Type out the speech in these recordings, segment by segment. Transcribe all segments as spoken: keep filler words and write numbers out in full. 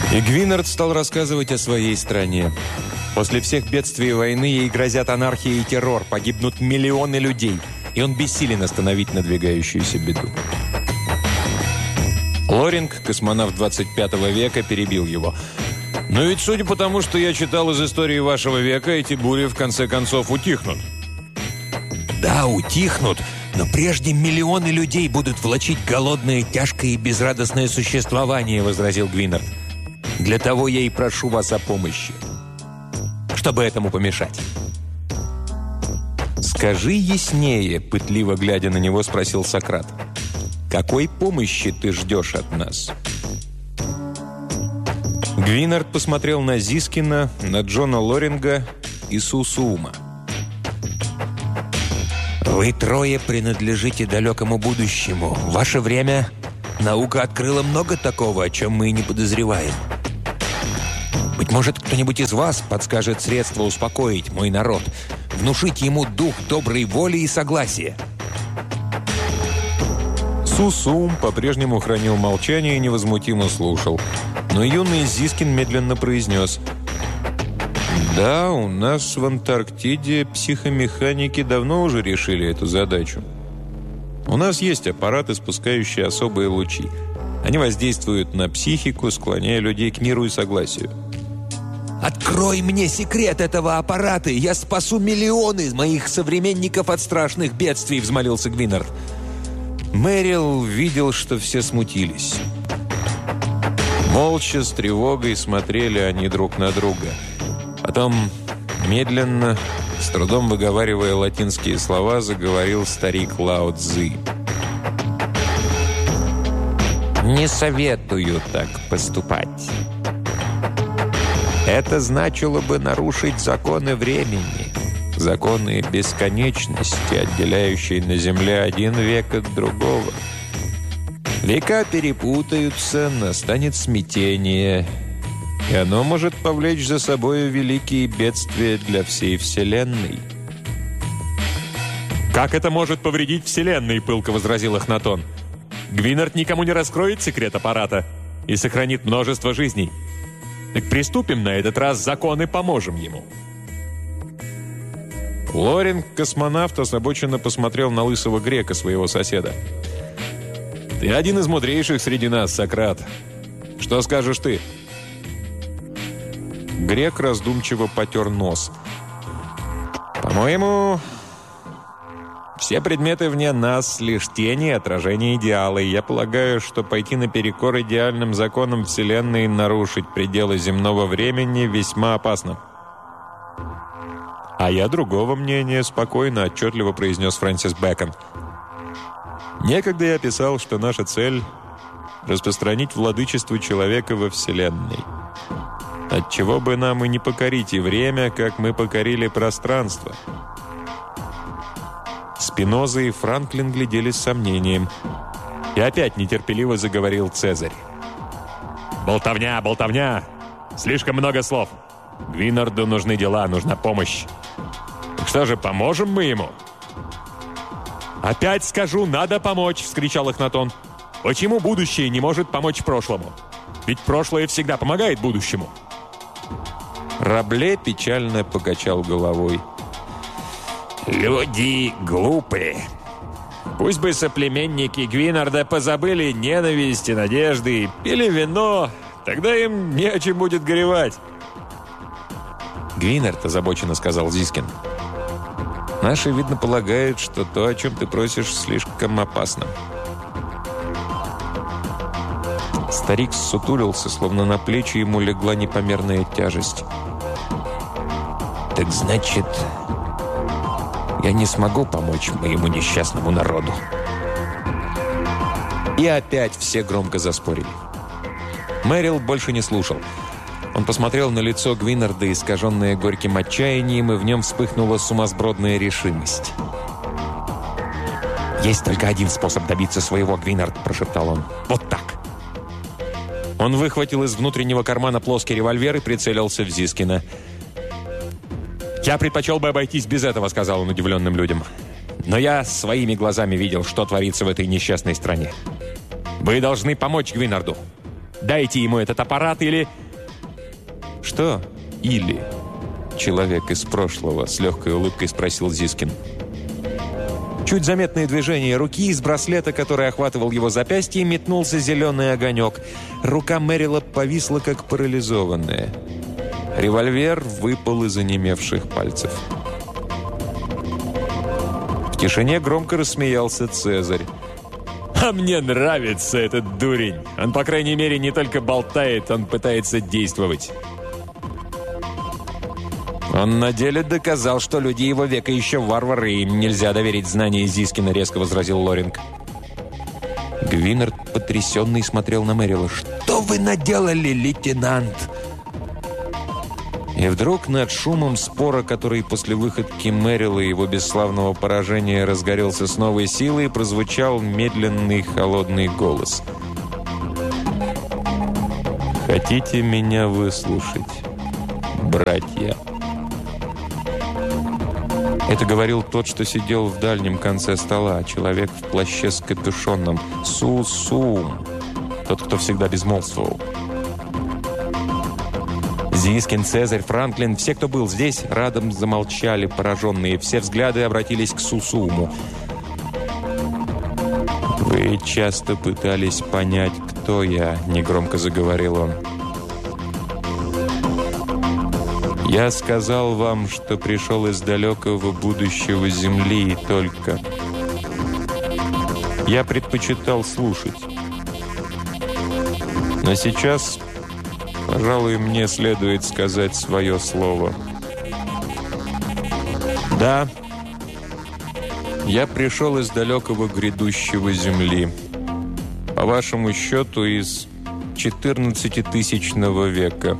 И Гвинард стал рассказывать о своей стране. После всех бедствий войны ей грозят анархия и террор, погибнут миллионы людей, и он бессилен остановить надвигающуюся беду. Лоринг, космонавт двадцать пятого века, перебил его. «Но ведь, судя по тому, что я читал из истории вашего века, эти бури в конце концов утихнут». «Да, утихнут, но прежде миллионы людей будут влачить голодное, тяжкое и безрадостное существование», — возразил Гвинард. «Для того я и прошу вас о помощи, чтобы этому помешать». «Скажи яснее», — пытливо глядя на него, спросил Сократ. «Какой помощи ты ждешь от нас?» Гвинард посмотрел на Зискина, на Джона Лоринга и Сусуума. «Вы трое принадлежите далекому будущему. В ваше время наука открыла много такого, о чем мы и не подозреваем. Быть может, кто-нибудь из вас подскажет средства успокоить мой народ, внушить ему дух доброй воли и согласия». Сусуум по-прежнему хранил молчание и невозмутимо слушал. Но юный Зискин медленно произнес: «Да, у нас в Антарктиде психомеханики давно уже решили эту задачу. У нас есть аппараты, спускающие особые лучи. Они воздействуют на психику, склоняя людей к миру и согласию». «Открой мне секрет этого аппарата, и я спасу миллионы из моих современников от страшных бедствий», — взмолился Гвинард. Мэрил видел, что все смутились. Молча, с тревогой смотрели они друг на друга. Потом, медленно, с трудом выговаривая латинские слова, заговорил старик Лао Цзы. «Не советую так поступать. Это значило бы нарушить законы времени, законы бесконечности, отделяющие на Земле один век от другого. Века перепутаются, настанет смятение, и оно может повлечь за собой великие бедствия для всей Вселенной». «Как это может повредить Вселенной?» — пылко возразил Эхнатон. «Гвинард никому не раскроет секрет аппарата и сохранит множество жизней. Так приступим на этот раз закон и поможем ему». Лоринг, космонавт, озабоченно посмотрел на лысого грека, своего соседа. «Ты один из мудрейших среди нас, Сократ. Что скажешь ты?» Грек раздумчиво потер нос. «По-моему, все предметы вне нас — лишь тени и отражения идеала, и я полагаю, что пойти наперекор идеальным законам Вселенной и нарушить пределы земного времени весьма опасно». «А я другого мнения», — спокойно, отчетливо произнес Фрэнсис Бэкон. «Некогда я писал, что наша цель — распространить владычество человека во Вселенной. Отчего бы нам и не покорить и время, как мы покорили пространство». Спиноза и Франклин глядели с сомнением. И опять нетерпеливо заговорил Цезарь. «Болтовня, болтовня! Слишком много слов. Гвинарду нужны дела, нужна помощь. Так что же, поможем мы ему?» «Опять скажу, надо помочь!» — вскричал Эхнатон. «Почему будущее не может помочь прошлому? Ведь прошлое всегда помогает будущему». Рабле печально покачал головой. «Люди глупые. Пусть бы соплеменники Гвинарда позабыли ненависть и надежды, пили вино, тогда им не о чем будет горевать». «Гвинард», — озабоченно сказал Зискин, — «наши, видно, полагают, что то, о чем ты просишь, слишком опасно». Старик ссутулился, словно на плечи ему легла непомерная тяжесть. «Так значит, я не смогу помочь моему несчастному народу». И опять все громко заспорили. Мэрил больше не слушал. Он посмотрел на лицо Гвинарда, искаженное горьким отчаянием, и в нем вспыхнула сумасбродная решимость. «Есть только один способ добиться своего, Гвинард», – прошептал он. «Вот так». Он выхватил из внутреннего кармана плоский револьвер и прицелился в Зискина. «Я предпочел бы обойтись без этого», — сказал он удивленным людям. «Но я своими глазами видел, что творится в этой несчастной стране. Вы должны помочь Гвинарду. Дайте ему этот аппарат или...» «Что «или»?» «Человек из прошлого», — с легкой улыбкой спросил Зискин. Чуть заметное движение руки, из браслета, который охватывал его запястье, метнулся зеленый огонек. Рука Мэрила повисла, как парализованная. Револьвер выпал из онемевших пальцев. В тишине громко рассмеялся Цезарь. «А мне нравится этот дурень. Он, по крайней мере, не только болтает, он пытается действовать». «Он на деле доказал, что люди его века еще варвары, и им нельзя доверить знания Зискина», — резко возразил Лоринг. Гвинард, потрясенный, смотрел на Мэрила. «Что вы наделали, лейтенант?» И вдруг над шумом спора, который после выходки Мэрила и его бесславного поражения разгорелся с новой силой, прозвучал медленный холодный голос. «Хотите меня выслушать, братья?» Это говорил тот, что сидел в дальнем конце стола, человек в плаще с капюшоном. Су-Сум, тот, кто всегда безмолвствовал. Зискин, Цезарь, Франклин, все, кто был здесь, радом замолчали, пораженные. Все взгляды обратились к Су-Суму. «Вы часто пытались понять, кто я», — негромко заговорил он. «Я сказал вам, что пришел из далекого будущего Земли, и только. Я предпочитал слушать. Но сейчас, пожалуй, мне следует сказать свое слово. Да, я пришел из далекого грядущего Земли. По вашему счету, из четырнадцатитысячного века».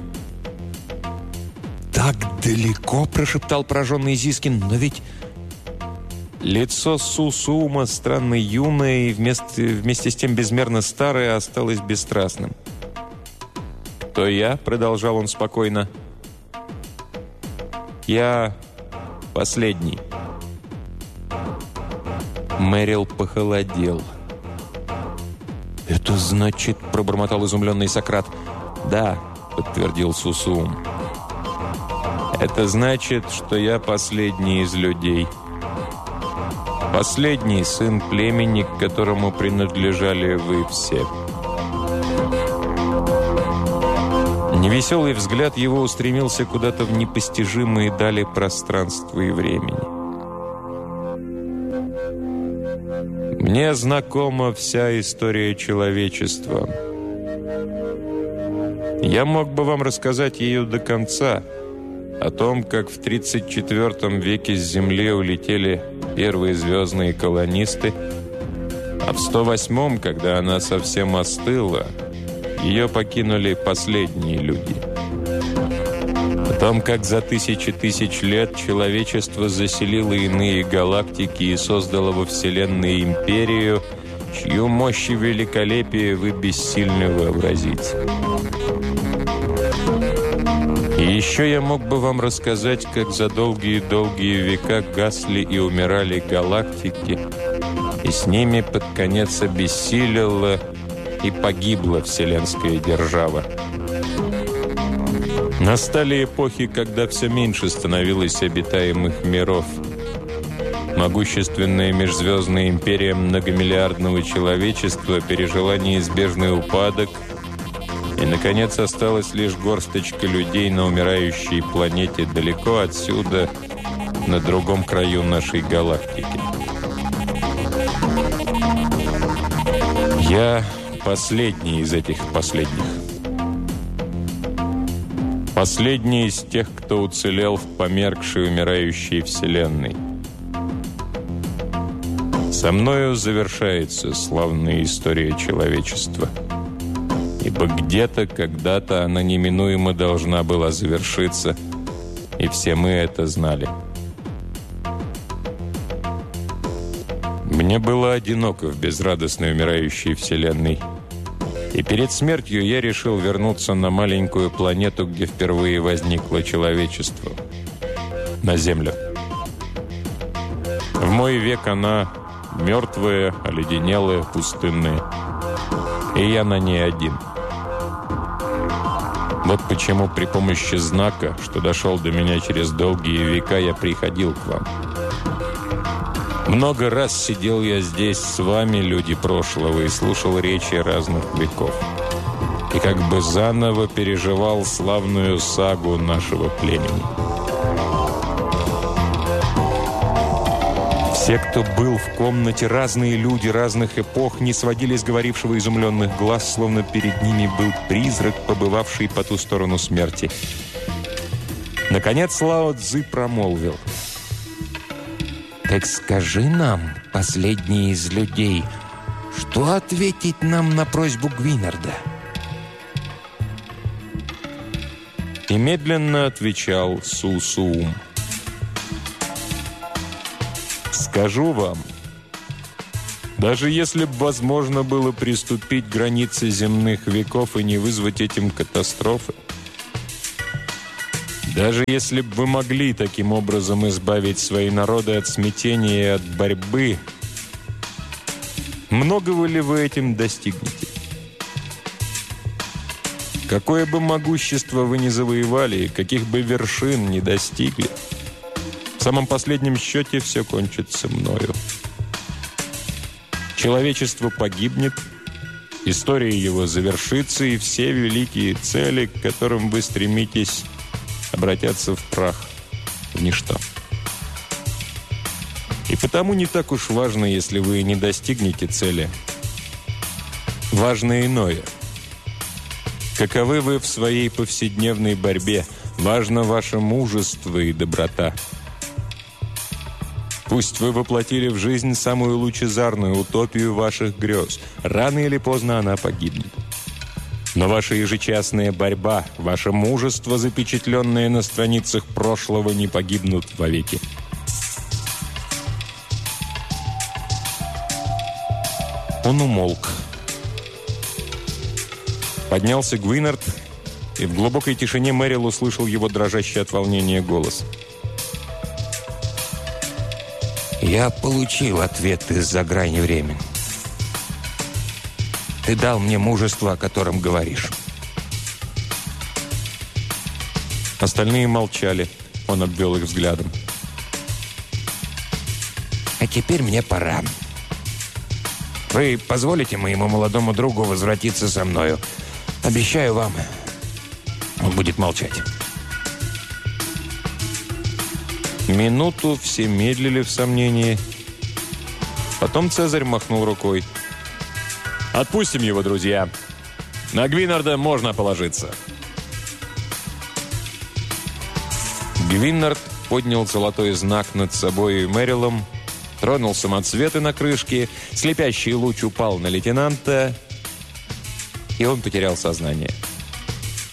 «Так далеко?» – прошептал пораженный Зискин. «Но ведь...» Лицо Су-Сума, странно юное и вместе, вместе с тем безмерно старое, осталось бесстрастным. «Кто я?» – продолжал он спокойно. «Я последний». Мэрил похолодел. «Это значит...» – пробормотал изумленный Сократ. «Да», – подтвердил Су-Сум. «Это значит, что я последний из людей. Последний сын племени, к которому принадлежали вы все». Невеселый взгляд его устремился куда-то в непостижимые дали пространства и времени. «Мне знакома вся история человечества. Я мог бы вам рассказать ее до конца, о том, как в тридцать четвёртом веке с Земли улетели первые звездные колонисты, а в сто восьмом, когда она совсем остыла, ее покинули последние люди. О том, как за тысячи тысяч лет человечество заселило иные галактики и создало во Вселенной империю, чью мощь и великолепие вы бессильны вообразить. И еще я мог бы вам рассказать, как за долгие-долгие века гасли и умирали галактики, и с ними под конец обессилила и погибла вселенская держава. Настали эпохи, когда все меньше становилось обитаемых миров. Могущественная межзвездная империя многомиллиардного человечества пережила неизбежный упадок, и, наконец, осталась лишь горсточка людей на умирающей планете далеко отсюда, на другом краю нашей галактики. Я последний из этих последних. Последний из тех, кто уцелел в померкшей умирающей Вселенной. Со мною завершается славная история человечества. Ибо где-то, когда-то она неминуемо должна была завершиться, и все мы это знали. Мне было одиноко в безрадостной умирающей Вселенной. И перед смертью я решил вернуться на маленькую планету, где впервые возникло человечество. На Землю. В мой век она мертвая, оледенелая, пустынная. И я на ней один. Вот почему при помощи знака, что дошел до меня через долгие века, я приходил к вам. Много раз сидел я здесь с вами, люди прошлого, и слушал речи разных веков. И как бы заново переживал славную сагу нашего племени. Все, кто был в комнате, разные люди разных эпох, не сводили с говорившего изумленных глаз, словно перед ними был призрак, побывавший по ту сторону смерти. Наконец Лао Цзы промолвил: «Так скажи нам, последний из людей, что ответить нам на просьбу Гвинарда?» И медленно отвечал Су-Суум: «Скажу вам, даже если бы возможно было приступить к границе земных веков и не вызвать этим катастрофы, даже если бы вы могли таким образом избавить свои народы от смятения и от борьбы, многого ли вы этим достигнете? Какое бы могущество вы ни завоевали, каких бы вершин ни достигли, в самом последнем счете все кончится мною. Человечество погибнет, история его завершится, и все великие цели, к которым вы стремитесь, обратятся в прах, в ничто. И потому не так уж важно, если вы не достигнете цели. Важно иное. Каковы вы в своей повседневной борьбе? Важно ваше мужество и доброта. Пусть вы воплотили в жизнь самую лучезарную утопию ваших грез. Рано или поздно она погибнет. Но ваша ежечасная борьба, ваше мужество, запечатленное на страницах прошлого, не погибнут вовеки. Он умолк. Поднялся Гвинард, и в глубокой тишине Мэрил услышал его дрожащий от волнения голос. «Я получил ответ из-за грани времени. Ты дал мне мужество, о котором говоришь». Остальные молчали. Он обвел их взглядом. «А теперь мне пора. Вы позволите моему молодому другу возвратиться со мною? Обещаю вам, он будет молчать». Минуту все медлили в сомнении. Потом Цезарь махнул рукой. «Отпустим его, друзья. На Гвинарда можно положиться». Гвинард поднял золотой знак над собой и Мэрилом, тронул самоцветы на крышке, слепящий луч упал на лейтенанта, и он потерял сознание.